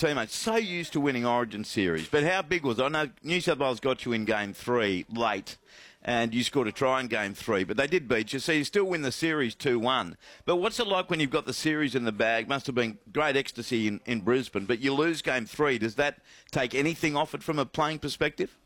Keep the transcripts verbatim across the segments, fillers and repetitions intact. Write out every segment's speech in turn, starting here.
teammates, so used to winning Origin series, but how big was it? I know New South Wales got you in game three late, and you scored a try in game three, but they did beat you, so you still win the series two one. But what's it like when you've got the series in the bag? Must have been great ecstasy in, in Brisbane, but you lose game three. Does that take anything off it from a playing perspective?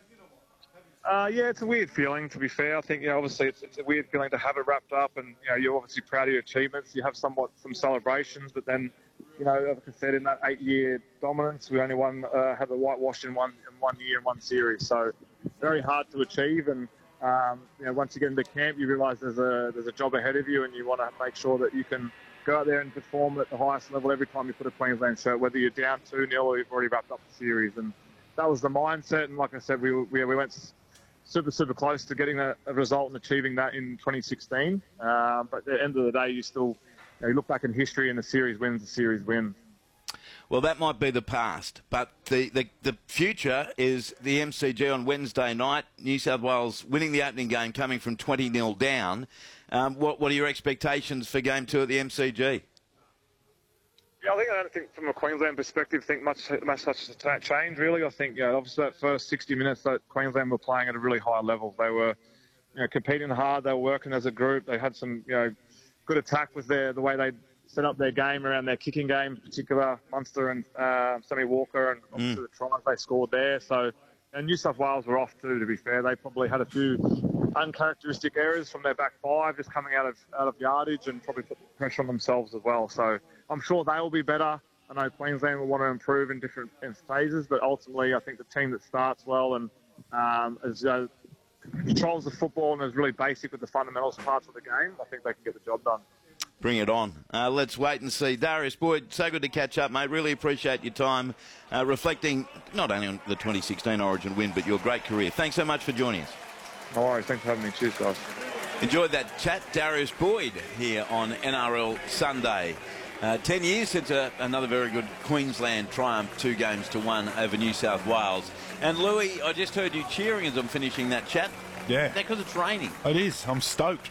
Uh, yeah, it's a weird feeling, to be fair. I think, you know, obviously it's, it's a weird feeling to have it wrapped up, and, you know, you're obviously proud of your achievements. You have somewhat some celebrations, but then, you know, like I said, in that eight-year dominance, we only won, uh, had the whitewash in one, in one year in one series. So very hard to achieve, and, um, you know, once you get into camp, you realise there's a, there's a job ahead of you, and you want to make sure that you can go out there and perform at the highest level every time you put a Queensland shirt, whether you're down two nil or you've already wrapped up the series. And that was the mindset, and like I said, we, we, we went super, super close to getting a, a result and achieving that in twenty sixteen. Uh, but at the end of the day, you still you, know, you look back in history and the series wins, the series wins. Well, that might be the past, but the, the, the future is the M C G on Wednesday night. New South Wales winning the opening game, coming from twenty nil down. Um, what, what are your expectations for game two at the M C G? Yeah, I think I don't think from a Queensland perspective, think much much such a change really. I think, you know, obviously that first sixty minutes that Queensland were playing at a really high level. They were, you know, competing hard. They were working as a group. They had some, you know, good attack with their the way they set up their game around their kicking game, in particular Munster and uh, Sammy Walker, and obviously mm. the tries they scored there. So, and New South Wales were off too. To be fair, they probably had a few uncharacteristic errors from their back five, just coming out of out of yardage, and probably put pressure on themselves as well. So I'm sure they will be better. I know Queensland will want to improve in different in phases, but ultimately I think the team that starts well and um, is, uh, controls the football and is really basic with the fundamentals parts of the game, I think they can get the job done. Bring it on. Uh, let's wait and see. Darius Boyd, so good to catch up, mate. Really appreciate your time uh, reflecting not only on the twenty sixteen Origin win, but your great career. Thanks so much for joining us. No worries. Thanks for having me. Cheers, guys. Enjoyed that chat. Darius Boyd here on N R L Sunday. Uh, ten years since a, another very good Queensland triumph, two games to one over New South Wales. And Louis, I just heard you cheering as I'm finishing that chat. Yeah. Is that because it's raining? It is. I'm stoked.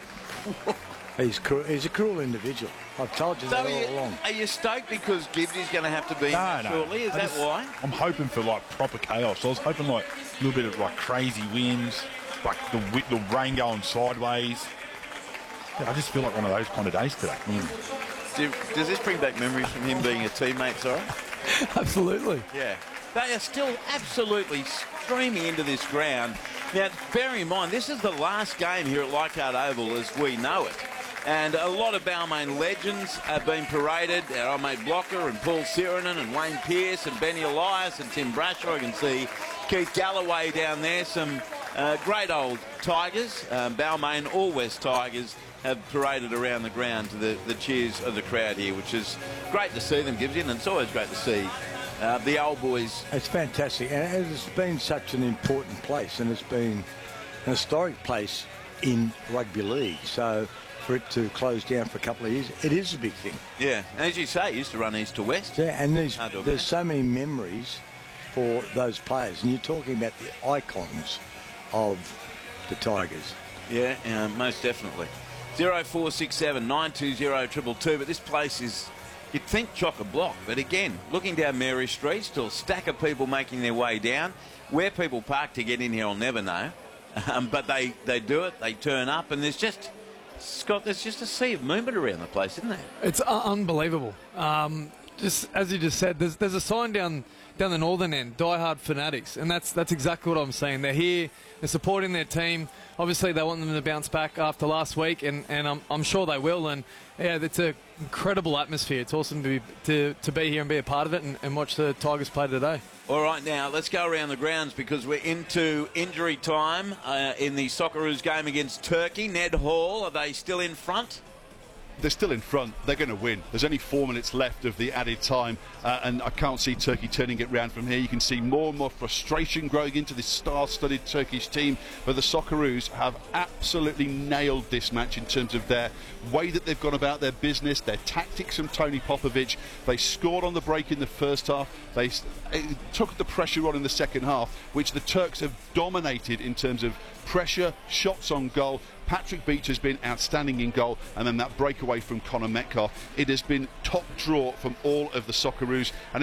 He's cru- he's a cruel individual. I've told you so that all you, along. Are you stoked because Gibbsy's going to have to be no, no. shortly? Is I that just, why? I'm hoping for like proper chaos. I was hoping like a little bit of like crazy winds, like the the rain going sideways. Yeah, I just feel like one of those kind of days today. Mm. Do, does this bring back memories from him being a teammate, sorry? Absolutely. Yeah. They are still absolutely streaming into this ground. Now, bear in mind, this is the last game here at Leichhardt Oval as we know it. And a lot of Balmain legends have been paraded. Our old mate Blocker and Paul Sirenen and Wayne Pearce and Benny Elias and Tim Bradshaw. I can see Keith Galloway down there. Some uh, great old Tigers. Um, Balmain, all West Tigers, have paraded around the ground to the, the cheers of the crowd here, which is great to see them, Gibbsy, and it's always great to see uh, the old boys. It's fantastic, and it's been such an important place, and it's been an historic place in rugby league. So for it to close down for a couple of years, it is a big thing. Yeah, and as you say, it used to run east to west. Yeah, and there's, there's so many memories for those players, and you're talking about the icons of the Tigers. Yeah, uh, most definitely. zero four six seven nine two zero two two two, but this place is, you'd think chock-a-block, but again, looking down Mary Street, still a stack of people making their way down. Where people park to get in here, I'll never know. Um, but they, they do it, they turn up, and there's just, Scott, there's just a sea of movement around the place, isn't there? It's uh, unbelievable. Um, just as you just said, there's there's a sign down down the northern end, Die Hard Fanatics, and that's that's exactly what I'm saying. They're here, they're supporting their team. Obviously, they want them to bounce back after last week, and, and I'm, I'm sure they will. And yeah, it's an incredible atmosphere. It's awesome to be to, to be here and be a part of it and, and watch the Tigers play today. All right, now let's go around the grounds because we're into injury time uh, in the Socceroos game against Turkey. Ned Hall, are they still in front? They're still in front. They're going to win. There's only four minutes left of the added time, uh, and I can't see Turkey turning it round from here. You can see more and more frustration growing into this star-studded Turkish team, but the Socceroos have absolutely nailed this match in terms of their way that they've gone about their business, their tactics from Tony Popovic. They scored on the break in the first half. They took the pressure on in the second half, which the Turks have dominated in terms of pressure, shots on goal. Patrick Beach has been outstanding in goal, and then that breakaway from Connor Metcalf. It has been top draw from all of the Socceroos. And